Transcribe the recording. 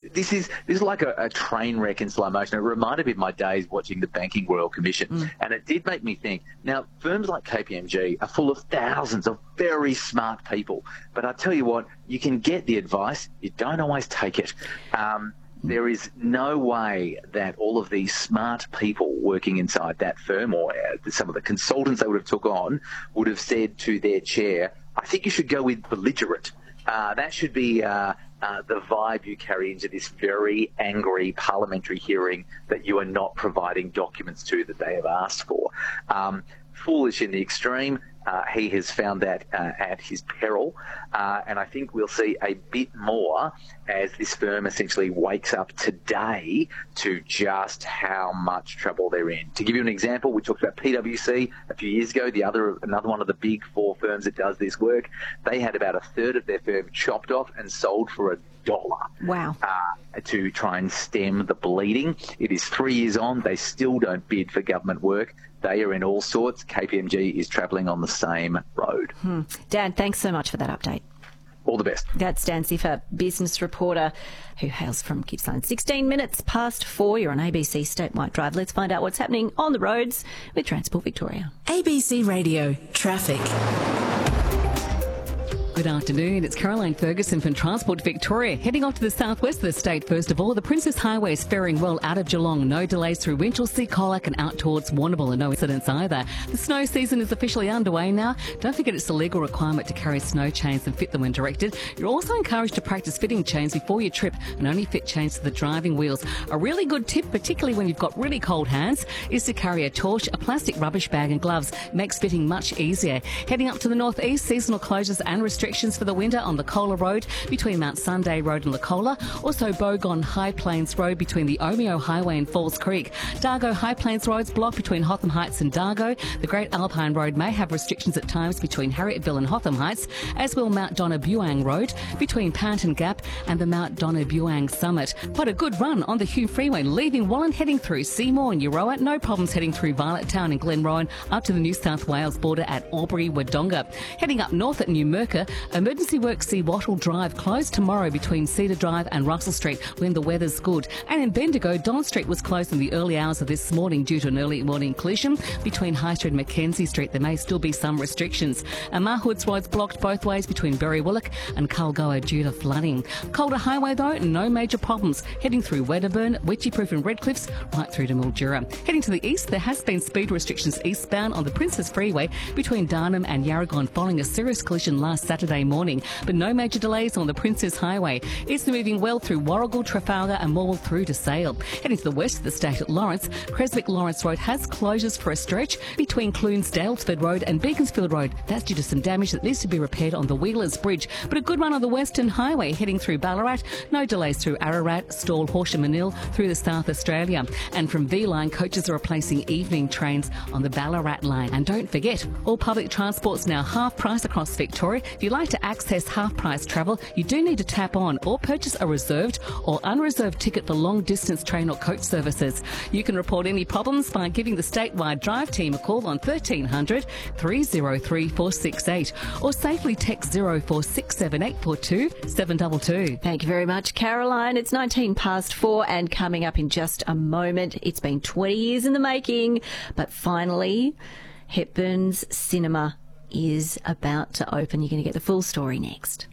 this is like a train wreck in slow motion. It reminded me of my days watching the Banking Royal Commission, and it did make me think. Now, firms like KPMG are full of thousands of very smart people, but I tell you what, you can get the advice, you don't always take it. There is no way that all of these smart people working inside that firm, or some of the consultants they would have took on, would have said to their chair, I think you should go with belligerent. That should be the vibe you carry into this very angry parliamentary hearing that you are not providing documents to that they have asked for. Foolish in the extreme. He has found that at his peril, and I think we'll see a bit more as this firm essentially wakes up today to just how much trouble they're in. To give you an example, we talked about PwC a few years ago, another one of the big four firms that does this work. They had about a third of their firm chopped off and sold for $1. Wow. To try and stem the bleeding. It is 3 years on. They still don't bid for government work. They are in all sorts. KPMG is travelling on the same road. Dan, thanks so much for that update. All the best. That's Dan Ciffer, business reporter who hails from Gippsland. 16 minutes past 4, you're on ABC Statewide Drive. Let's find out what's happening on the roads with Transport Victoria. ABC Radio Traffic. Good afternoon. It's Caroline Ferguson from Transport Victoria. Heading off to the southwest of the state, first of all, the Princess Highway is faring well out of Geelong. No delays through Winchelsea, Colac and out towards Warrnambool, and no incidents either. The snow season is officially underway now. Don't forget it's a legal requirement to carry snow chains and fit them when directed. You're also encouraged to practice fitting chains before your trip and only fit chains to the driving wheels. A really good tip, particularly when you've got really cold hands, is to carry a torch, a plastic rubbish bag and gloves. Makes fitting much easier. Heading up to the northeast, seasonal closures and restrictions for the winter on the Cola Road between Mount Sunday Road and Lacola. Also Bogon High Plains Road between the Omeo Highway and Falls Creek. Dargo High Plains Road's blocked between Hotham Heights and Dargo. The Great Alpine Road may have restrictions at times between Harrietville and Hotham Heights, as will Mount Donnabuang Road between Panton Gap and the Mount Donnabuang Summit. Quite a good run on the Hume Freeway, leaving Wallen heading through Seymour and Euroa. No problems heading through Violet Town and Glenrowan up to the New South Wales border at Albury-Wodonga. Heading up north at Newmerka, emergency works see Wattle Drive closed tomorrow between Cedar Drive and Russell Street when the weather's good. And in Bendigo, Don Street was closed in the early hours of this morning due to an early morning collision. Between High Street and Mackenzie Street, there may still be some restrictions. And Mahoods Road's blocked both ways between Berrywillock and Culgoa due to flooding. Calder Highway, though, no major problems. Heading through Wedderburn, Witchyproof and Redcliffs, right through to Mildura. Heading to the east, there has been speed restrictions eastbound on the Princess Freeway between Darnham and Yarragon following a serious collision last Saturday morning. But no major delays on the Princess Highway. It's moving well through Warragul, Trafalgar and Morwell through to Sale. Heading to the west of the state at Lawrence, Creswick-Lawrence Road has closures for a stretch between Clunes, Dalesford Road and Beaconsfield Road. That's due to some damage that needs to be repaired on the Wheelers Bridge. But a good run on the Western Highway heading through Ballarat. No delays through Ararat, Stawell, Horsham and Mill through the South Australia. And from V-Line, coaches are replacing evening trains on the Ballarat line. And don't forget, all public transport's now half price across Victoria. If you'd like to access half-price travel, you do need to tap on or purchase a reserved or unreserved ticket for long-distance train or coach services. You can report any problems by giving the Statewide Drive team a call on 1300 303 468 or safely text 0467 842 722. Thank you very much, Caroline. It's 19 past 4 and coming up in just a moment. It's been 20 years in the making, but finally, Hepburn's Cinema is about to open. You're going to get the full story next.